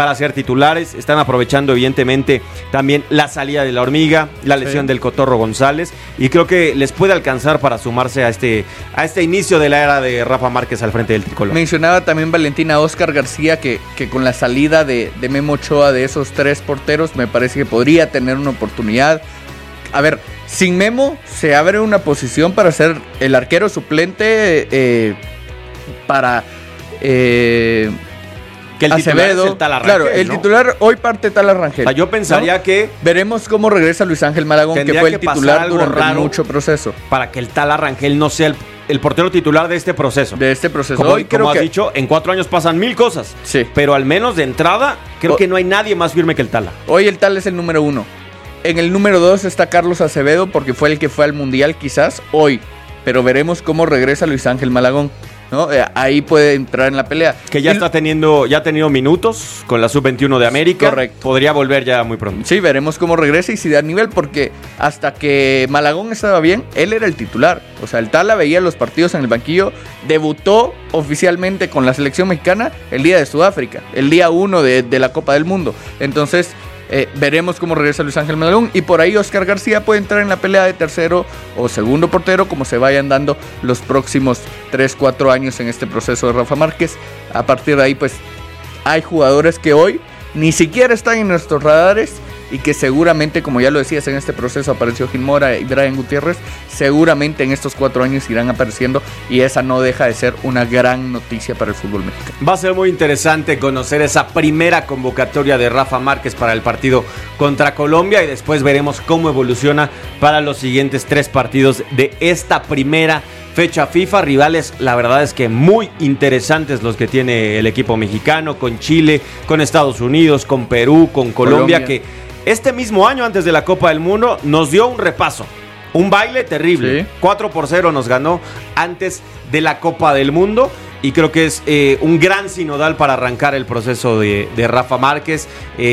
para ser titulares. Están aprovechando evidentemente también la salida de la Hormiga, la lesión del Cotorro González, y creo que les puede alcanzar para sumarse a este inicio de la era de Rafa Márquez al frente del tricolor. Mencionaba también Valentina Óscar García que con la salida de Memo Ochoa, de esos 3 porteros, me parece que podría tener una oportunidad. A ver, sin Memo se abre una posición para ser el arquero suplente para que el Acevedo. titular es el Tala Rangel, claro, el ¿no? titular hoy parte Tala Rangel. O sea, yo pensaría que veremos cómo regresa Luis Ángel Malagón, que fue el titular durante raro mucho proceso. para que el Tala Rangel no sea el portero titular de este proceso. Hoy creo has que dicho, en 4 años pasan 1000 cosas. Sí. Pero al menos de entrada, creo que no hay nadie más firme que el Tala. Hoy el Tala es el número 1. En el número 2 está Carlos Acevedo, porque fue el que fue al Mundial quizás hoy. Pero veremos cómo regresa Luis Ángel Malagón, ¿no? Ahí puede entrar en la pelea. Que ya ha tenido minutos con la Sub-21 de América. Correcto. Podría volver ya muy pronto. Sí, veremos cómo regresa y si da nivel, porque hasta que Malagón estaba bien, él era el titular. O sea, el Tala veía los partidos en el banquillo, debutó oficialmente con la selección mexicana el día de Sudáfrica, el día 1 de la Copa del Mundo. Entonces, veremos cómo regresa Luis Ángel Malagón, y por ahí Óscar García puede entrar en la pelea de tercero o segundo portero, como se vayan dando los próximos 3-4 años en este proceso de Rafa Márquez. A partir de ahí, pues, hay jugadores que hoy ni siquiera están en nuestros radares y que seguramente, como ya lo decías, en este proceso apareció Gil Mora y Brian Gutiérrez, seguramente en estos 4 años irán apareciendo, y esa no deja de ser una gran noticia para el fútbol mexicano. Va a ser muy interesante conocer esa primera convocatoria de Rafa Márquez para el partido contra Colombia, y después veremos cómo evoluciona para los siguientes 3 partidos de esta primera fecha FIFA. Rivales, la verdad es que muy interesantes los que tiene el equipo mexicano, con Chile, con Estados Unidos, con Perú, con Colombia. Que este mismo año, antes de la Copa del Mundo, nos dio un repaso, un baile terrible. Sí. 4-0 nos ganó antes de la Copa del Mundo, y creo que es un gran sinodal para arrancar el proceso de Rafa Márquez.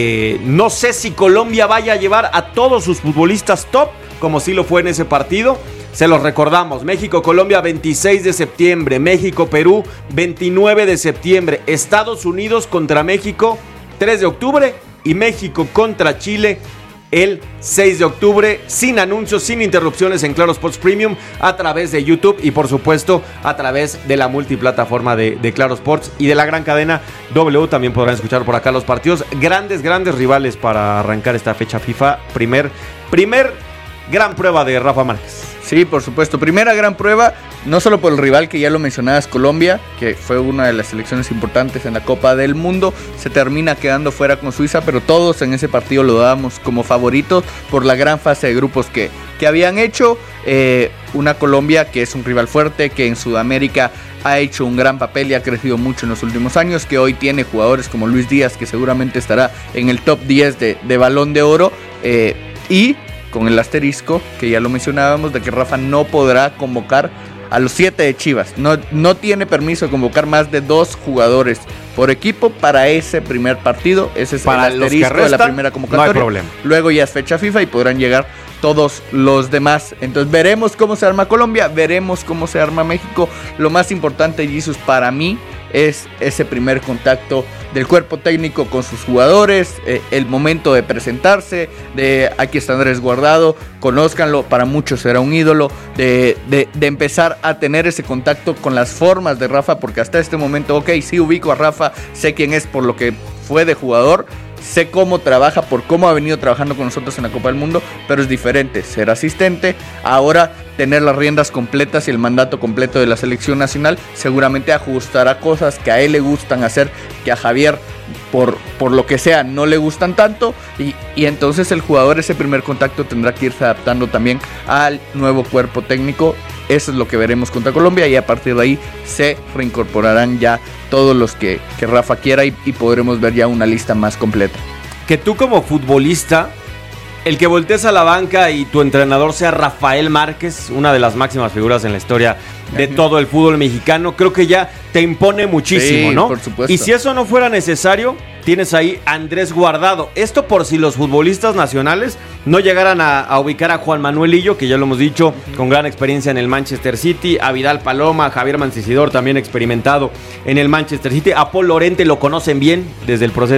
No sé si Colombia vaya a llevar a todos sus futbolistas top, como sí lo fue en ese partido. Se los recordamos: México-Colombia 26 de septiembre, México-Perú 29 de septiembre, Estados Unidos contra México 3 de octubre y México contra Chile el 6 de octubre, sin anuncios, sin interrupciones, en Claro Sports Premium, a través de YouTube y por supuesto a través de la multiplataforma de Claro Sports y de la gran cadena W. También podrán escuchar por acá los partidos. Grandes rivales para arrancar esta fecha FIFA. Primer gran prueba de Rafa Márquez. Sí, por supuesto. Primera gran prueba, no solo por el rival que ya lo mencionabas, Colombia, que fue una de las selecciones importantes en la Copa del Mundo. Se termina quedando fuera con Suiza, pero todos en ese partido lo dábamos como favorito por la gran fase de grupos que habían hecho. Una Colombia que es un rival fuerte, que en Sudamérica ha hecho un gran papel y ha crecido mucho en los últimos años, que hoy tiene jugadores como Luis Díaz, que seguramente estará en el top 10 de Balón de Oro, y con el asterisco, que ya lo mencionábamos, de que Rafa no podrá convocar a los 7 de Chivas. No tiene permiso de convocar más de 2 jugadores por equipo para ese primer partido. Ese es para el asterisco de la primera convocatoria. No hay problema. Luego ya es fecha FIFA y podrán llegar todos los demás. Entonces veremos cómo se arma Colombia, veremos cómo se arma México. Lo más importante, Jesus, para mí es ese primer contacto del cuerpo técnico con sus jugadores, el momento de presentarse, de aquí está Andrés Guardado, conózcanlo, para muchos será un ídolo, de empezar a tener ese contacto con las formas de Rafa, porque hasta este momento, ok, sí ubico a Rafa, sé quién es por lo que fue de jugador, sé cómo trabaja por cómo ha venido trabajando con nosotros en la Copa del Mundo, pero es diferente ser asistente, ahora tener las riendas completas y el mandato completo de la selección nacional. Seguramente ajustará cosas que a él le gustan hacer, que a Javier por lo que sea no le gustan tanto, y entonces el jugador, ese primer contacto, tendrá que irse adaptando también al nuevo cuerpo técnico. Eso es lo que veremos contra Colombia, y a partir de ahí se reincorporarán ya todos los que Rafa quiera, y podremos ver ya una lista más completa. Que tú como futbolista, el que voltees a la banca y tu entrenador sea Rafael Márquez, una de las máximas figuras en la historia de todo el fútbol mexicano, creo que ya te impone muchísimo, sí, ¿no? Por supuesto. Y si eso no fuera necesario, tienes ahí a Andrés Guardado. Esto por si los futbolistas nacionales no llegaran a ubicar a Juan Manuel Lillo, que ya lo hemos dicho, con gran experiencia en el Manchester City, a Vidal Paloma, a Javier Mancisidor, también experimentado en el Manchester City, a Paul Lorente lo conocen bien desde el proceso